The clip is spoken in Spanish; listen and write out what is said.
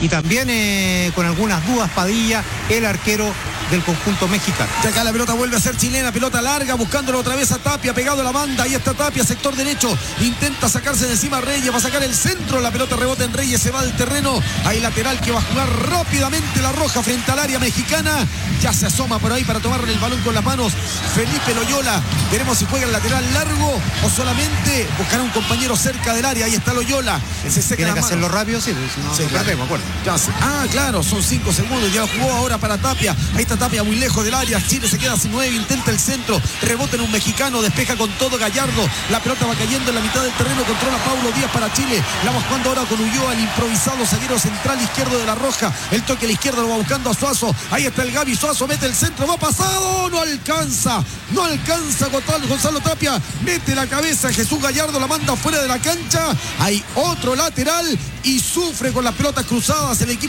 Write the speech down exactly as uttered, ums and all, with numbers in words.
y también eh, con algunas dudas Padilla, el arquero del conjunto mexicano. De acá la pelota vuelve a ser chilena, pelota larga, buscándolo otra vez a Tapia, pegado a la banda, ahí está Tapia, sector derecho, intenta sacarse de encima Reyes, va a sacar el centro, la pelota rebota en Reyes, se va del terreno, hay lateral que va a jugar rápidamente la Roja frente al área mexicana, ya se asoma por ahí para tomarle el balón con las manos Felipe Loyola, veremos si juega el lateral largo o solamente buscará un compañero cerca del área, ahí está Loyola, se seca tiene las que manos. hacerlo rápido, sí, si no, Sí, no claro. perdemos, acuerdo. Ya se- ah, claro, son cinco segundos, ya jugó ahora para Tapia, ahí está Tapia muy lejos del área, Chile se queda sin nueve, intenta el centro, rebota en un mexicano, despeja con todo Gallardo, la pelota va cayendo en la mitad del terreno, controla Paulo Díaz para Chile, la va jugando ahora con Ulloa, el improvisado zaguero central izquierdo de la Roja, el toque a la izquierda lo va buscando a Suazo, ahí está el Gaby Suazo, mete el centro, va pasado, no alcanza, no alcanza Gonzalo, Gonzalo Tapia, mete la cabeza, Jesús Gallardo la manda fuera de la cancha, hay otro lateral y sufre con las pelotas cruzadas el equipo